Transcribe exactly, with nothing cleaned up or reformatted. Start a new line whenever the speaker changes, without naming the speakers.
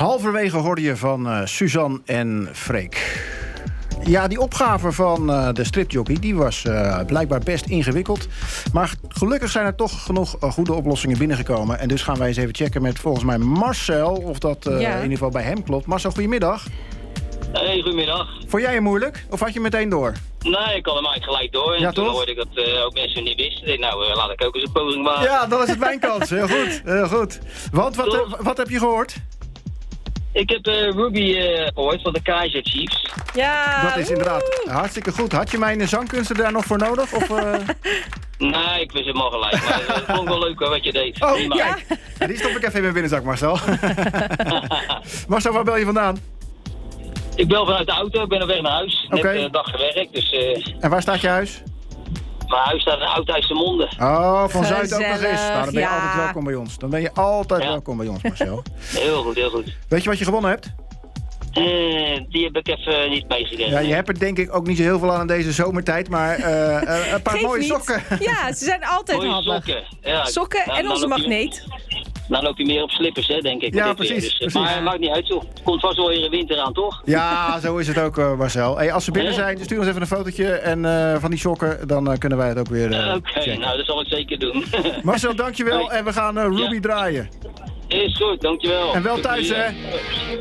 Halverwege hoorde je van uh, Suzanne en Freek. Ja, die opgave van uh, de stripjockey die was uh, blijkbaar best ingewikkeld. Maar gelukkig zijn er toch genoeg uh, goede oplossingen binnengekomen. En dus gaan wij eens even checken met volgens mij Marcel... of dat uh, ja. in ieder geval bij hem klopt. Marcel, goedemiddag.
Hey, goedemiddag.
Vond jij hem moeilijk? Of had je meteen door?
Nee, ik had hem eigenlijk gelijk door. En
ja,
toen
toch?
hoorde ik dat uh, ook mensen niet wisten. Ik dacht, nou, uh, laat ik ook eens een poging maken.
Ja, dan is het mijn kans. Heel goed, heel goed. Want wat, uh, wat heb je gehoord?
Ik heb uh, Ruby uh, gehoord van de Kaiser Chiefs.
Ja,
dat is inderdaad hartstikke goed. Had je mijn zangkunsten daar nog voor nodig? Of, uh...
Nee, ik wist het maar gelijk. Maar uh, het vond ik wel leuk hoor, wat je deed.
Oh, ja. Ja, die stop ik even in mijn binnenzak, Marcel. Marcel, waar bel je vandaan?
Ik bel vanuit de auto, ik ben op weg naar huis. Net
okay.
een uh, dag gewerkt, dus... Uh...
En waar staat je huis?
Mijn huis staat in Oudhuis-de-Monde.
Oh, van Zuid ook nog eens. Nou, dan ben je
ja.
altijd welkom bij ons. Dan ben je altijd ja. welkom bij ons, Marcel.
Heel goed, heel goed.
Weet je wat je gewonnen hebt?
Uh, die heb ik even niet meegekregen.
Ja, je hebt er denk ik ook niet zo heel veel aan in deze zomertijd, maar uh, uh, een paar
Geef
mooie
niet.
sokken.
Ja, ze zijn altijd
mooie
handig.
Sokken, ja.
Sokken
nou,
en onze magneet.
Dan loop je meer op slippers, hè, denk ik.
Ja, precies,
dus,
precies.
Maar het maakt niet uit, zo. Komt vast wel weer een winter aan, toch?
Ja, zo is het ook, uh, Marcel. Hey, als ze binnen zijn, stuur ons even een fotootje en, uh, van die sokken. Dan uh, kunnen wij het ook weer uh,
Oké, okay, nou, dat zal ik zeker doen.
Marcel, dankjewel. Hey. En we gaan uh, Ruby ja. draaien.
Is goed, dankjewel.
En wel thuis, hè?